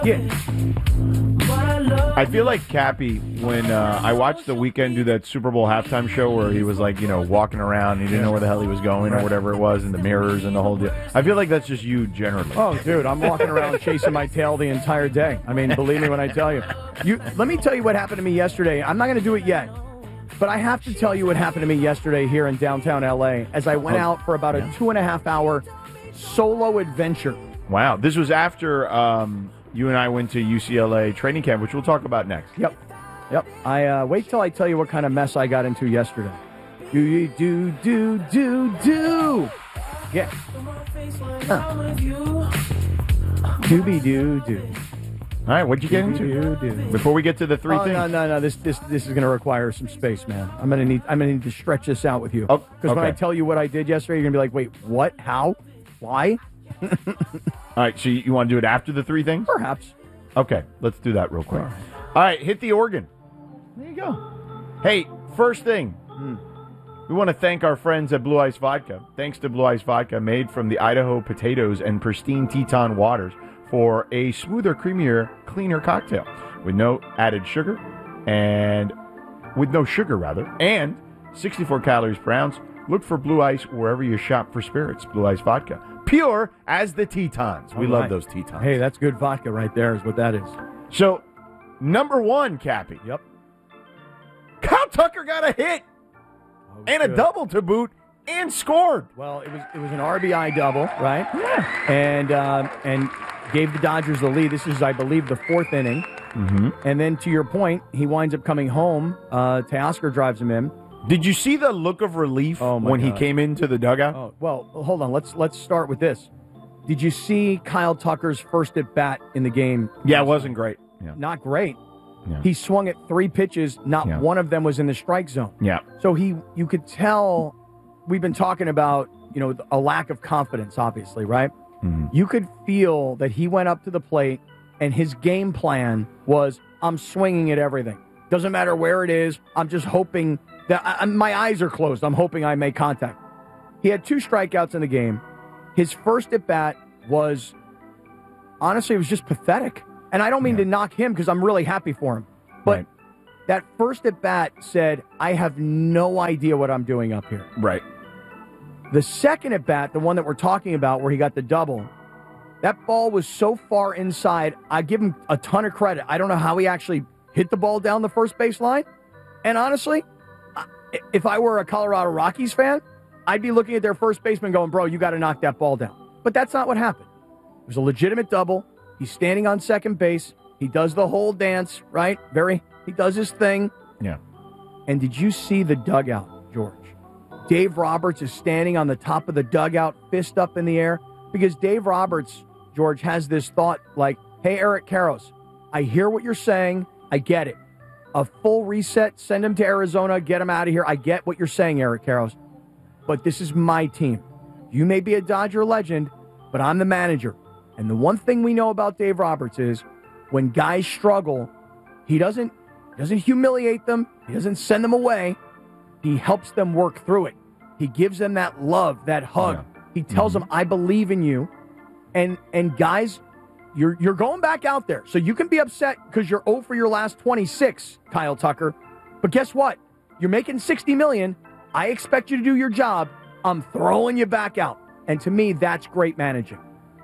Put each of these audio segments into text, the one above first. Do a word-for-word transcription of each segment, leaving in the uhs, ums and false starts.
Yeah. I feel like Cappy when uh, I watched The Weeknd do that Super Bowl halftime show where he was like, you know, walking around, he didn't know where the hell he was going or whatever it was, and the mirrors and the whole deal. I feel like that's just you generally. Oh, dude, I'm walking around chasing my tail the entire day. I mean, believe me when I tell you. You let me tell you what happened to me yesterday. I'm not going to do it yet, but I have to tell you what happened to me yesterday here in downtown L A as I went Oh, out for about yeah. a two and a half hour solo adventure. Wow, this was after um, you and I went to U C L A training camp, which we'll talk about next. Yep. Yep. I uh, wait till I tell you what kind of mess I got into yesterday. Do do do do do. Yeah. Huh. Doobie doo doo. All right, what'd you get into? Doo-doo-doo. Before we get to the three oh, things. No, no, no. This this this is going to require some space, man. I'm going to need I'm going to need to stretch this out with you. Oh, Because when okay. I tell you what I did yesterday, you're going to be like, wait, what? How? Why? All right, so you, you want to do it after the three things? Perhaps. Okay, let's do that real quick. All right. All right, hit the organ. There you go. Hey, first thing. Mm. We want to thank our friends at Blue Ice Vodka. Thanks to Blue Ice Vodka, made from the Idaho potatoes and pristine Teton waters for a smoother, creamier, cleaner cocktail with no added sugar and with no sugar rather, and sixty-four calories per ounce. Look for Blue Ice wherever you shop for spirits. Blue Ice Vodka, pure as the Tetons. We All love right. those Tetons. Hey, that's good vodka right there is what that is. So, number one, Cappy. Yep. Kyle Tucker got a hit Oh, and a good. double to boot and scored. Well, it was it was an R B I double, right? Yeah. And um, and gave the Dodgers the lead. This is, I believe, the fourth inning. Mm-hmm. And then, to your point, he winds up coming home. Uh, Teoscar drives him in. Did you see the look of relief Oh, my when he God. came into the dugout? Oh, well, hold on. Let's let's start with this. Did you see Kyle Tucker's first at bat in the game? Yeah, it wasn't great. Yeah. Not great. Yeah. He swung at three pitches. Not Yeah. one of them was in the strike zone. Yeah. So he, you could tell. We've been talking about, you know, a lack of confidence, obviously, right? Mhm. You could feel that he went up to the plate and his game plan was, I'm swinging at everything. Doesn't matter where it is. I'm just hoping that I, my eyes are closed. I'm hoping I make contact. He had two strikeouts in the game. His first at bat was, honestly, it was just pathetic. And I don't mean Yeah. to knock him because I'm really happy for him. But Right. that first at bat said, I have no idea what I'm doing up here. Right. The second at bat, the one that we're talking about where he got the double, that ball was so far inside, I give him a ton of credit. I don't know how he actually hit the ball down the first base line. And honestly, I- if I were a Colorado Rockies fan, I'd be looking at their first baseman going, bro, you got to knock that ball down. But that's not what happened. It was a legitimate double. He's standing on second base. He does the whole dance, right? Very, he does his thing. Yeah. And did you see the dugout, George? Dave Roberts is standing on the top of the dugout, fist up in the air, because Dave Roberts, George, has this thought like, hey, Eric Karros, I hear what you're saying. I get it. A full reset, send him to Arizona, get him out of here. I get what you're saying, Eric Karros. But this is my team. You may be a Dodger legend, but I'm the manager. And the one thing we know about Dave Roberts is when guys struggle, he doesn't, doesn't humiliate them. He doesn't send them away. He helps them work through it. He gives them that love, that hug. Yeah. He tells Mhm. them, I believe in you. And and guys, you're you're going back out there. So you can be upset because you're zero for your last twenty-six, Kyle Tucker. But guess what? You're making sixty million dollars. I expect you to do your job. I'm throwing you back out. And to me, that's great managing.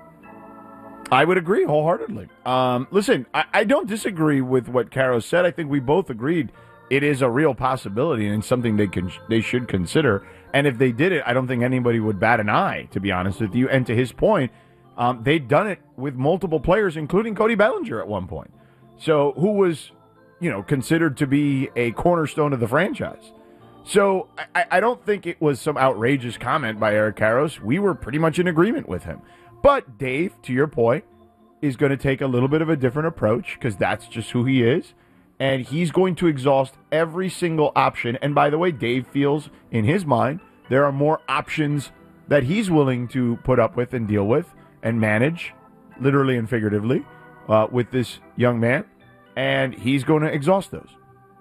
I would agree wholeheartedly. Um, listen, I, I don't disagree with what Caro said. I think we both agreed it is a real possibility and something they can they should consider. And if they did it, I don't think anybody would bat an eye, to be honest with you. And to his point, um, they'd done it with multiple players, including Cody Bellinger at one point. So who was, you know, considered to be a cornerstone of the franchise. So I, I don't think it was some outrageous comment by Eric Karros. We were pretty much in agreement with him. But Dave, to your point, is going to take a little bit of a different approach because that's just who he is. And he's going to exhaust every single option. And by the way, Dave feels in his mind there are more options that he's willing to put up with and deal with and manage, literally and figuratively, uh, with this young man. And he's going to exhaust those.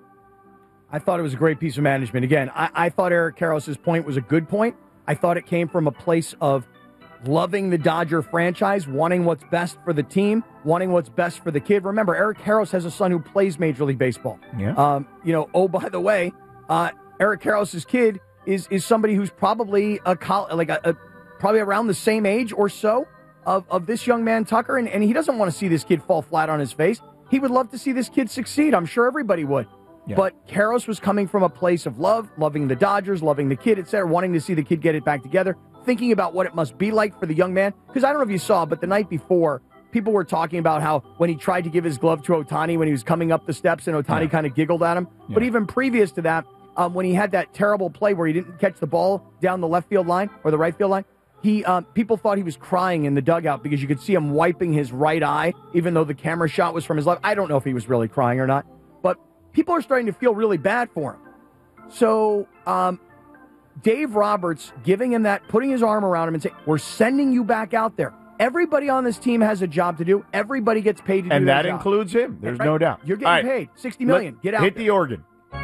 I thought it was a great piece of management. Again, I, I thought Eric Karros' point was a good point. I thought it came from a place of loving the Dodger franchise, wanting what's best for the team, wanting what's best for the kid. Remember, Eric Karros has a son who plays Major League Baseball. Yeah. Um, you know, oh, by the way, uh, Eric Karros' kid is is somebody who's probably a col- like a, a probably around the same age or so of, of this young man, Tucker, and, and he doesn't want to see this kid fall flat on his face. He would love to see this kid succeed. I'm sure everybody would. Yeah. But Karros was coming from a place of love, loving the Dodgers, loving the kid, et cetera, wanting to see the kid get it back together, thinking about what it must be like for the young man. Because I don't know if you saw, but the night before, people were talking about how when he tried to give his glove to Ohtani when he was coming up the steps, and Ohtani yeah. kind of giggled at him. Yeah. But even previous to that, um, when he had that terrible play where he didn't catch the ball down the left field line or the right field line, he um, people thought he was crying in the dugout because you could see him wiping his right eye, even though the camera shot was from his left. I don't know if he was really crying or not, but people are starting to feel really bad for him. So um, Dave Roberts giving him that, putting his arm around him and saying, we're sending you back out there. Everybody on this team has a job to do. Everybody gets paid to do And their that job. includes him. There's Right? no doubt. You're getting All right. paid. sixty million dollars. Let- Get out Hit there. the organ.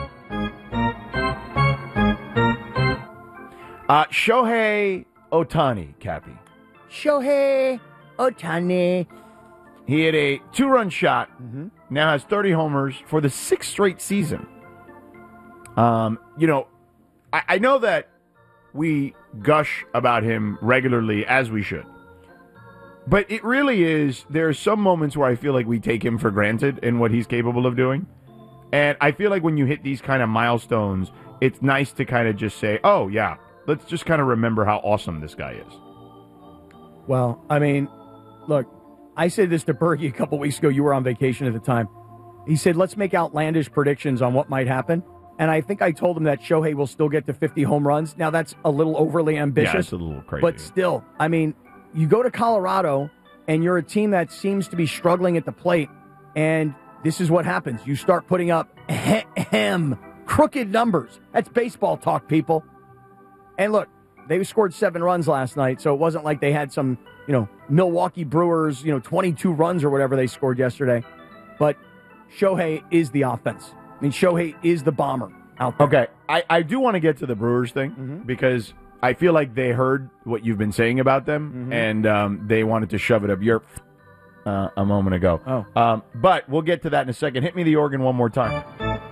Uh, Shohei Ohtani, Cappy. Shohei Ohtani. He hit a two-run shot, Mm-hmm. now has thirty homers for the sixth straight season. Um, you know, I, I know that we gush about him regularly, as we should. But it really is, there are some moments where I feel like we take him for granted in what he's capable of doing. And I feel like when you hit these kind of milestones, it's nice to kind of just say, oh, yeah, let's just kind of remember how awesome this guy is. Well, I mean, look, I said this to Bergie a couple weeks ago. You were on vacation at the time. He said, let's make outlandish predictions on what might happen. And I think I told him that Shohei will still get to fifty home runs. Now, that's a little overly ambitious. Yeah, it's a little crazy. But still, I mean, you go to Colorado, and you're a team that seems to be struggling at the plate, and this is what happens. You start putting up ahem, crooked numbers. That's baseball talk, people. And look, they scored seven runs last night, so it wasn't like they had some, you know, Milwaukee Brewers, you know, twenty-two runs or whatever they scored yesterday. But Shohei is the offense. I mean, Shohei is the bomber out there. Okay, I, I do want to get to the Brewers thing Mm-hmm. because I feel like they heard what you've been saying about them, Mm-hmm. and um, they wanted to shove it up your uh, a moment ago. Oh. Um, but we'll get to that in a second. Hit me the organ one more time.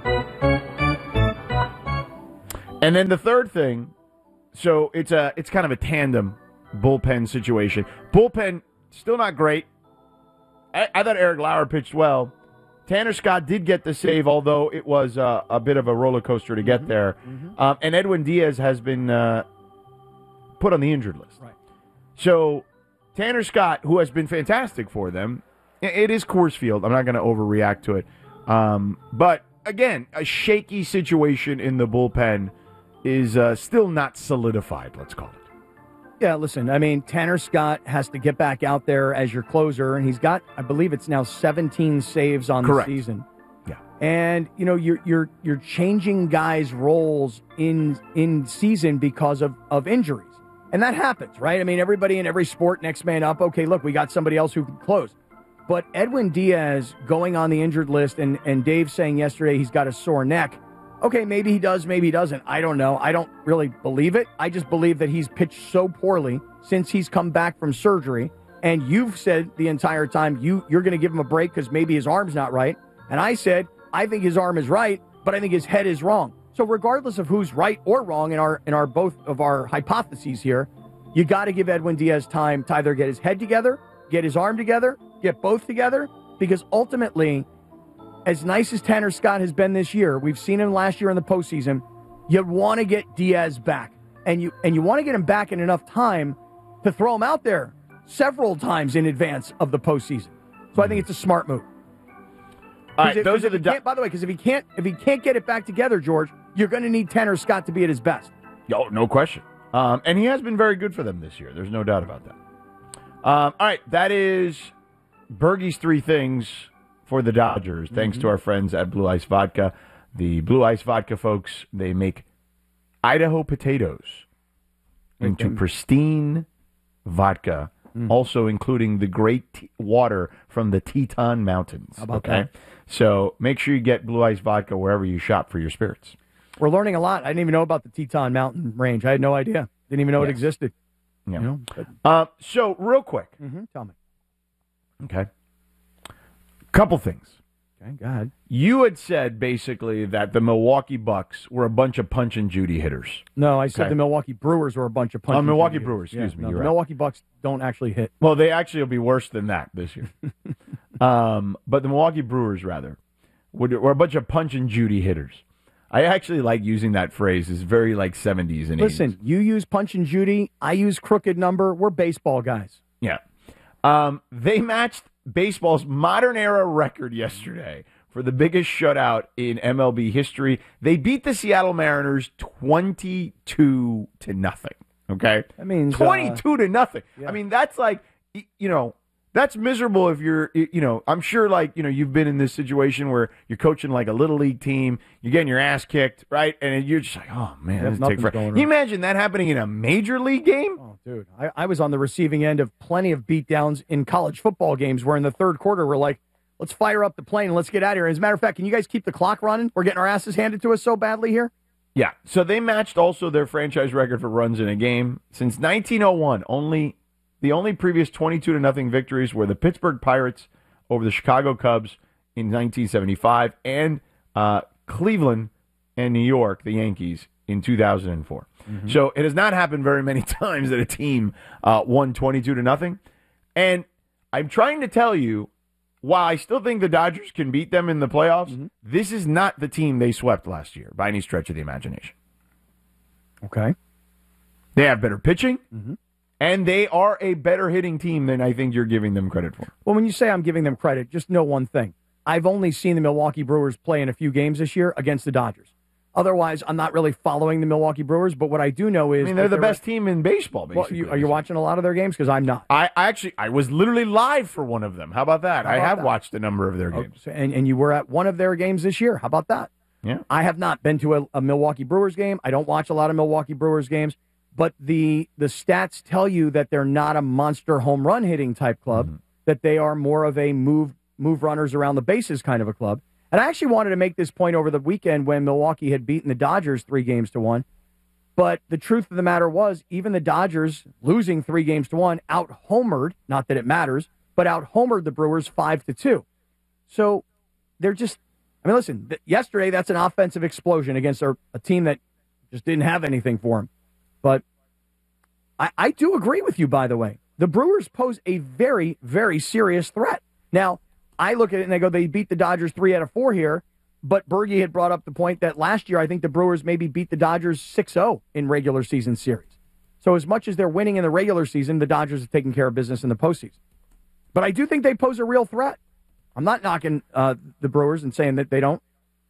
And then the third thing, so it's a it's kind of a tandem bullpen situation. Bullpen still not great. I, I thought Eric Lauer pitched well. Tanner Scott did get the save, although it was uh, a bit of a roller coaster to get there. Mm-hmm. Um, and Edwin Diaz has been uh, put on the injured list. Right. So Tanner Scott, who has been fantastic for them, it is Coors Field. I'm not going to overreact to it. Um, but, again, a shaky situation in the bullpen is uh, still not solidified, let's call it. Yeah, listen, I mean, Tanner Scott has to get back out there as your closer, and he's got, I believe it's now seventeen saves on Correct. the season. Yeah. And, you know, you're you're you're changing guys' roles in in season because of, of injuries. And that happens, right? I mean, everybody in every sport, next man up, okay, look, we got somebody else who can close. But Edwin Diaz going on the injured list, and, and Dave saying yesterday he's got a sore neck, okay, maybe he does, maybe he doesn't. I don't know. I don't really believe it. I just believe that he's pitched so poorly since he's come back from surgery. And you've said the entire time you, you're going to give him a break because maybe his arm's not right. And I said, I think his arm is right, but I think his head is wrong. So regardless of who's right or wrong in our in our both of our hypotheses here, you got to give Edwin Diaz time to either get his head together, get his arm together, get both together, because ultimately, as nice as Tanner Scott has been this year, we've seen him last year in the postseason, you want to get Diaz back. And you and you want to get him back in enough time to throw him out there several times in advance of the postseason. So I think it's a smart move. All right, if, those are if the... he Do- can't- by the way, because if he can't if he can't get it back together, George, you're going to need Tanner Scott to be at his best. Oh, no question. Um, and he has been very good for them this year. There's no doubt about that. Um, all right, that is Bergie's three things for the Dodgers, thanks Mm-hmm. to our friends at Blue Ice Vodka. The Blue Ice Vodka folks, they make Idaho potatoes into them- pristine vodka, Mm. also including the great t- water from the Teton Mountains. How about okay? that? So make sure you get Blue Ice Vodka wherever you shop for your spirits. We're learning a lot. I didn't even know about the Teton Mountain Range. I had no idea. Didn't even know it Yes. existed. Yeah. You know, but, Uh, so, real quick. mm-hmm, tell me. Okay. Couple things. Okay, go ahead. You had said basically that the Milwaukee Bucks were a bunch of punch and Judy hitters. No, I said Okay. the Milwaukee Brewers were a bunch of punch. Oh, Milwaukee hitters. Brewers, excuse Yeah, me, no, you're the right. Milwaukee Bucks don't actually hit. Well, they actually will be worse than that this year. um, but the Milwaukee Brewers, rather, were, were a bunch of punch and Judy hitters. I actually like using that phrase. It's very like seventies and eighties. Listen, you use punch and Judy. I use crooked number. We're baseball guys. Yeah. Um, they matched baseball's modern era record yesterday for the biggest shutout in M L B history. They beat the Seattle Mariners twenty-two to nothing. Okay? That means uh, twenty-two to nothing. yeah. I mean, that's like, y- you know, that's miserable if you're, y- you know, I'm sure like, you know, you've been in this situation where you're coaching like a little league team, you're getting your ass kicked, right? And you're just like, oh, man, Yep, this take nothing's forever. going Can you wrong. imagine that happening in a major league game? Oh, dude, I, I was on the receiving end of plenty of beatdowns in college football games where in the third quarter we're like, let's fire up the plane and let's get out of here. As a matter of fact, can you guys keep the clock running? We're getting our asses handed to us so badly here. Yeah. So they matched also their franchise record for runs in a game. Since nineteen oh one, only the only previous twenty-two to nothing victories were the Pittsburgh Pirates over the Chicago Cubs in nineteen seventy-five and uh, Cleveland and New York, the Yankees, in two thousand four. Mm-hmm. So it has not happened very many times that a team uh, won twenty-two to nothing. And I'm trying to tell you, while I still think the Dodgers can beat them in the playoffs, mm-hmm. this is not the team they swept last year by any stretch of the imagination. Okay. They have better pitching, mm-hmm. and they are a better hitting team than I think you're giving them credit for. Well, when you say I'm giving them credit, just know one thing. I've only seen the Milwaukee Brewers play in a few games this year against the Dodgers. Otherwise, I'm not really following the Milwaukee Brewers, but what I do know is... I mean, they're the they're best team in baseball, basically. Well, you, are you watching a lot of their games? Because I'm not. I, I actually, I was literally live for one of them. How about that? How I about have that? watched a number of their Oh, games. so- and, and you were at one of their games this year. How about that? Yeah. I have not been to a, a Milwaukee Brewers game. I don't watch a lot of Milwaukee Brewers games, but the the stats tell you that they're not a monster home run hitting type club, Mm-hmm. that they are more of a move move runners around the bases kind of a club. And I actually wanted to make this point over the weekend when Milwaukee had beaten the Dodgers three games to one. But the truth of the matter was, even the Dodgers losing three games to one out-homered, not that it matters, but out-homered the Brewers five to two. So they're just, I mean, listen, th- yesterday that's an offensive explosion against a, a team that just didn't have anything for them. But I, I do agree with you, by the way. The Brewers pose a very, very serious threat. Now, I look at it and I go, they beat the Dodgers three out of four here, but Bergie had brought up the point that last year I think the Brewers maybe beat the Dodgers six oh in regular season series. So as much as they're winning in the regular season, the Dodgers have taken care of business in the postseason. But I do think they pose a real threat. I'm not knocking uh, the Brewers and saying that they don't.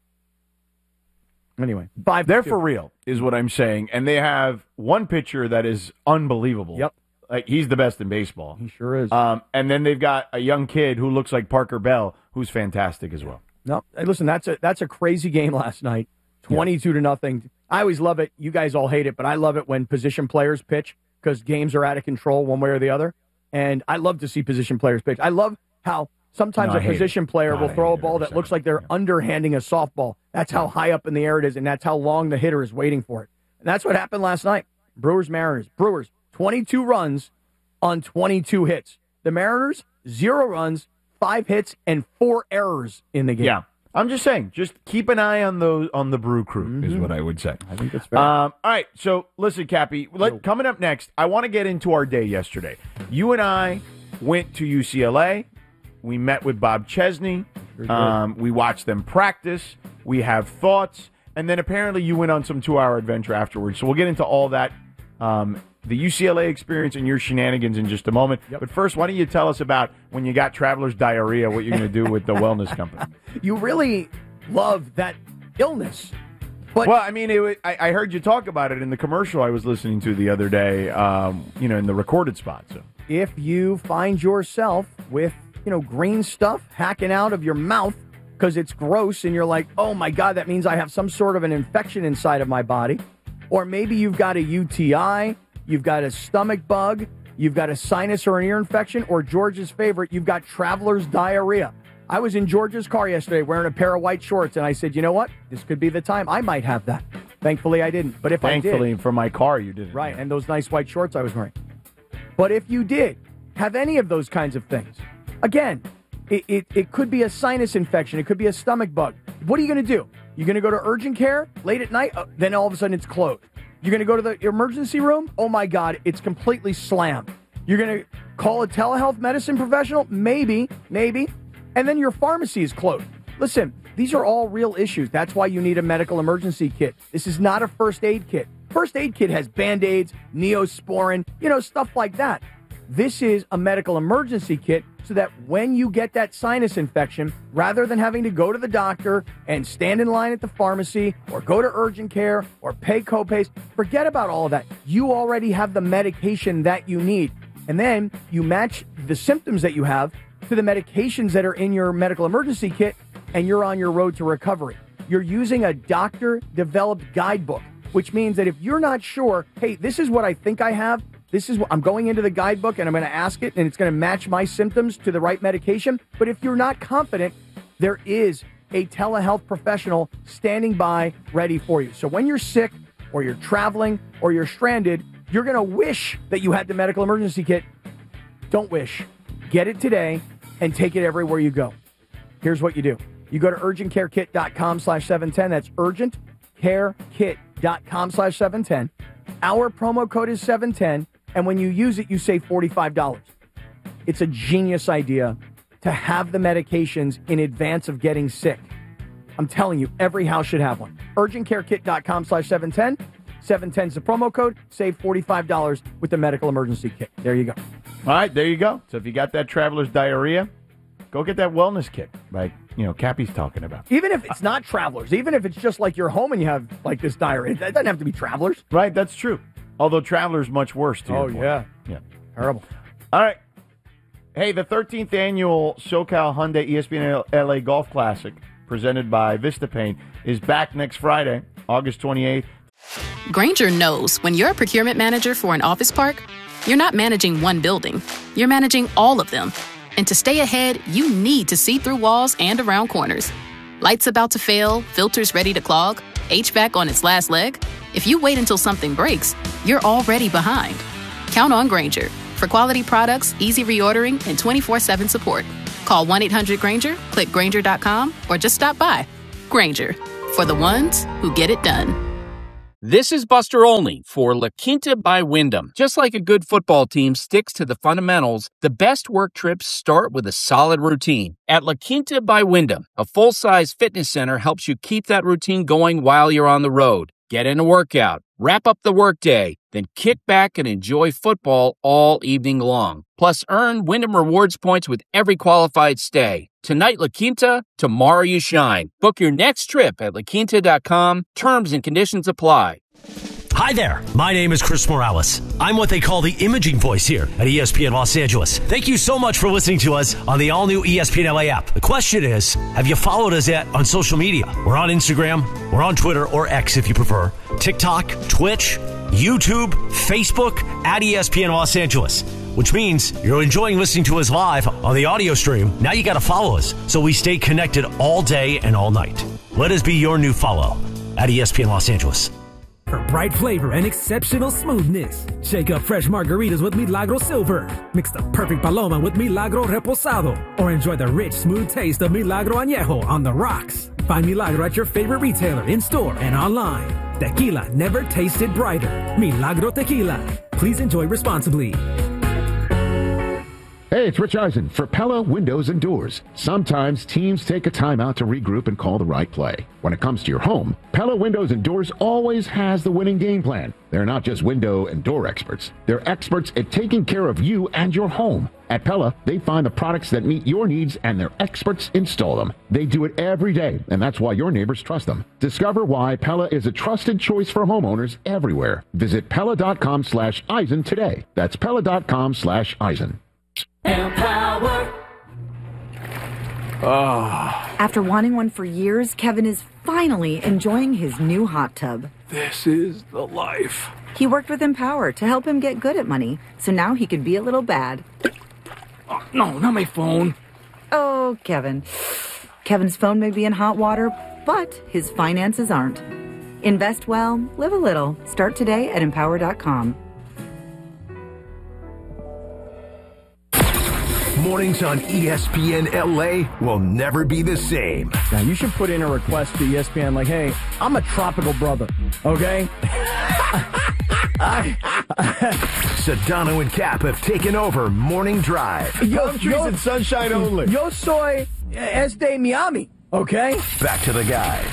Anyway, five. They're for real, is what I'm saying. And they have one pitcher that is unbelievable. Yep. Like, he's the best in baseball. He sure is. Um, and then they've got a young kid who looks like Parker Bell, who's fantastic as well. No, hey, listen, that's a that's a crazy game last night. twenty-two yeah. to nothing. I always love it. You guys all hate it, but I love it when position players pitch because games are out of control one way or the other. And I love to see position players pitch. I love how sometimes no, a position player God, will throw a ball it that looks like they're yeah. underhanding a softball. That's how high up in the air it is, and that's how long the hitter is waiting for it. And that's what happened last night. Brewers, Mariners. Brewers, twenty-two runs on twenty-two hits. The Mariners, zero runs, five hits, and four errors in the game. Yeah. I'm just saying, just keep an eye on those on the Brew Crew, mm-hmm. is what I would say. I think that's fair. Um, all right, so listen, Cappy, let, coming up next, I want to get into our day yesterday. You and I went to U C L A. We met with Bob Chesney. Um, we watched them practice. We have thoughts. And then apparently you went on some two-hour adventure afterwards. So we'll get into all that, um, the U C L A experience and your shenanigans in just a moment. Yep. But first, why don't you tell us about when you got traveler's diarrhea, what you're going to do with the wellness company? You really love that illness. But well, I mean, it, I, I heard you talk about it in the commercial I was listening to the other day, um, you know, in the recorded spot. So if you find yourself with, you know, green stuff hacking out of your mouth because it's gross and you're like, oh, my God, that means I have some sort of an infection inside of my body. Or maybe you've got a U T I, you've got a stomach bug, you've got a sinus or an ear infection, or George's favorite, you've got traveler's diarrhea. I was in George's car yesterday wearing a pair of white shorts, and I said, you know what? This could be the time. I might have that. Thankfully, I didn't. But if Thankfully, I did, for my car, you didn't. right, and those nice white shorts I was wearing. But if you did have any of those kinds of things, again, it, it, it could be a sinus infection. It could be a stomach bug. What are you going to do? You're going to go to urgent care late at night? Oh, then all of a sudden it's closed. You're going to go to the emergency room? Oh, my God, it's completely slammed. You're going to call a telehealth medicine professional? Maybe, maybe. And then your pharmacy is closed. Listen, these are all real issues. That's why you need a medical emergency kit. This is not a first aid kit. First aid kit has Band-Aids, Neosporin, you know, stuff like that. This is a medical emergency kit so that when you get that sinus infection, rather than having to go to the doctor and stand in line at the pharmacy or go to urgent care or pay copays, forget about all of that. You already have the medication that you need. And then you match the symptoms that you have to the medications that are in your medical emergency kit, and you're on your road to recovery. You're using a doctor-developed guidebook, which means that if you're not sure, hey, this is what I think I have, this is what I'm going into the guidebook and I'm going to ask it and it's going to match my symptoms to the right medication. But if you're not confident, there is a telehealth professional standing by ready for you. So when you're sick or you're traveling or you're stranded, you're going to wish that you had the medical emergency kit. Don't wish. Get it today and take it everywhere you go. Here's what you do. You go to urgentcarekit.com slash 710. That's urgentcarekit.com slash 710. Our promo code is seven ten. And when you use it, you save forty-five dollars. It's a genius idea to have the medications in advance of getting sick. I'm telling you, every house should have one. urgentcarekit.com slash 710. seven ten is the promo code. Save forty-five dollars with the medical emergency kit. There you go. All right, there you go. So if you got that traveler's diarrhea, go get that wellness kit, like, you know, Cappy's talking about. Even if it's not travelers, even if it's just like you're home and you have like this diarrhea, it doesn't have to be travelers. Right, that's true. Although travelers much worse, too. Oh, yeah. Yeah. Terrible. All right. Hey, the thirteenth annual SoCal Hyundai E S P N L A Golf Classic, presented by VistaPaint, is back next Friday, August twenty-eighth. Grainger knows when you're a procurement manager for an office park, you're not managing one building. You're managing all of them. And to stay ahead, you need to see through walls and around corners. Lights about to fail, filters ready to clog, H V A C on its last leg. If you wait until something breaks, you're already behind. Count on Grainger for quality products, easy reordering, and twenty-four seven support. Call one eight hundred Grainger, click Grainger dot com, or just stop by. Grainger, for the ones who get it done. This is Buster Olney for La Quinta by Wyndham. Just like a good football team sticks to the fundamentals, the best work trips start with a solid routine. At La Quinta by Wyndham, a full-size fitness center helps you keep that routine going while you're on the road. Get in a workout, wrap up the workday, then kick back and enjoy football all evening long. Plus, earn Wyndham Rewards points with every qualified stay. Tonight, La Quinta, tomorrow you shine. Book your next trip at la quinta dot com. Terms and conditions apply. Hi there, my name is Chris Morales. I'm what they call the imaging voice here at E S P N Los Angeles. Thank you so much for listening to us on the all-new E S P N L A app. The question is, have you followed us yet on social media? We're on Instagram, we're on Twitter, or X if you prefer, TikTok, Twitch, YouTube, Facebook, at E S P N Los Angeles. Which means you're enjoying listening to us live on the audio stream. Now you got to follow us so we stay connected all day and all night. Let us be your new follow at E S P N Los Angeles. For bright flavor and exceptional smoothness, shake up fresh margaritas with Milagro Silver. Mix the perfect Paloma with Milagro Reposado. Or enjoy the rich, smooth taste of Milagro Añejo on the rocks. Find Milagro at your favorite retailer, in-store and online. Tequila never tasted brighter. Milagro Tequila. Please enjoy responsibly. Hey, it's Rich Eisen for Pella Windows and Doors. Sometimes teams take a timeout to regroup and call the right play. When it comes to your home, Pella Windows and Doors always has the winning game plan. They're not just window and door experts. They're experts at taking care of you and your home. At Pella, they find the products that meet your needs and their experts install them. They do it every day, and that's why your neighbors trust them. Discover why Pella is a trusted choice for homeowners everywhere. Visit Pella.com slash Eisen today. That's Pella.com slash Eisen. Empower. Oh. After wanting one for years, Kevin is finally enjoying his new hot tub. This is the life. He worked with Empower to help him get good at money, so now he can be a little bad. Oh, no, not my phone. Oh, Kevin. Kevin's phone may be in hot water, but his finances aren't. Invest well, live a little. Start today at Empower dot com. mornings on E S P N L A will never be the same. Now, you should put in a request to E S P N like, hey, I'm a tropical brother, okay? I, Sedano and Cap have taken over Morning Drive. Palm trees and sunshine only. Yo soy este Miami, okay? Back to the guys.